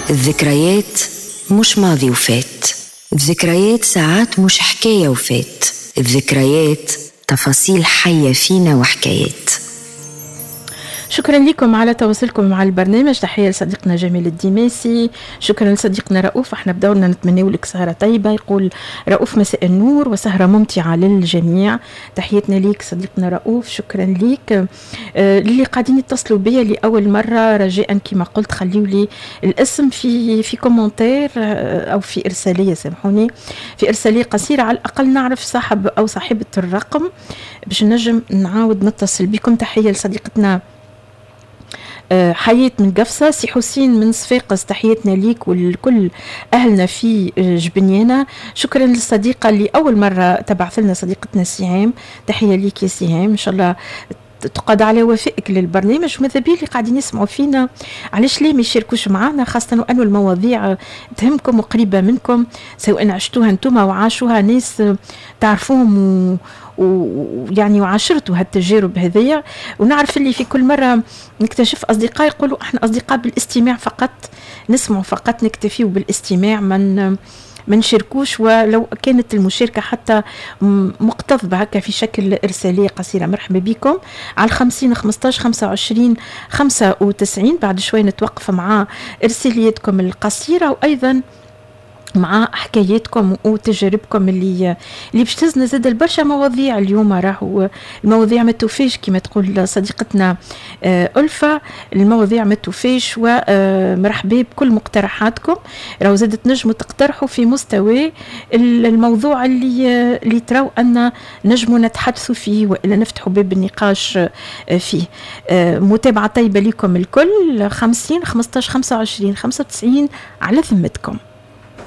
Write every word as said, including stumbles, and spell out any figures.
الذكريات مش ماضي وفات، الذكريات ساعات مش حكاية وفات، الذكريات تفاصيل حية فينا وحكايات. شكرا لكم على تواصلكم مع البرنامج. تحية لصديقنا جميل الدماسي، شكرا لصديقنا رؤوف. احنا بدورنا نتمنى لك سهرة طيبة. يقول رؤوف مساء النور وسهرة ممتعة للجميع. تحياتنا ليك صديقنا رؤوف، شكرا ليك. آه اللي قاعدين يتصلوا بيا لأول مرة رجاء كما قلت خليوا لي الاسم في في كومنتير آه أو في إرسالية، سامحوني، في إرسالية قصيرة على الأقل نعرف صاحب أو صاحبة الرقم باش نجم نعاود نتصل بكم. تحية لصديقتنا حياة من قفصة، سي حسين من صفاقس، تحياتنا ليك ولكل أهلنا في جبنيانة. شكرا للصديقة اللي أول مرة تبعث لنا صديقتنا سهام، تحية ليك يا سهام، إن شاء الله تقعد على وفائك للبرنامج. وماذا بيه اللي قاعدين يسمعوا فينا علاش ليه ما يشاركوش معنا، خاصة وأنه المواضيع تهمكم وقريبة منكم، سواء عشتوها انتم وعاشوها ناس تعرفوهم و ويعني وعاشرتوا هالتجارب هذية. ونعرف اللي في كل مرة نكتشف أصدقاء يقولوا احنا أصدقاء بالاستماع فقط، نسمع فقط، نكتفي بالاستماع، من ما نشاركوش، ولو كانت المشاركة حتى مقتضبة هكا في شكل إرسالية قصيرة. مرحبا بكم على الخمسين خمستاش خمسة وعشرين خمسة وتسعين. بعد شوي نتوقف مع إرسالياتكم القصيرة وأيضا مع حكاياتكم وتجاربكم اللي اللي باش تزنا زاد البرشا مواضيع اليوم. راهو المواضيع ما توفيش كما تقول صديقتنا ألفة، المواضيع ما توفيش. ومرحبا بكل مقترحاتكم، راهو زادت نجموا تقترحوا في مستوى الموضوع اللي اللي تراو أن نجموا نتحدثوا فيه وإلا نفتحوا باب النقاش فيه. متابعة طيبة لكم الكل. خمسين خمستاش خمسة وعشرين خمسة وتسعين على ذمتكم.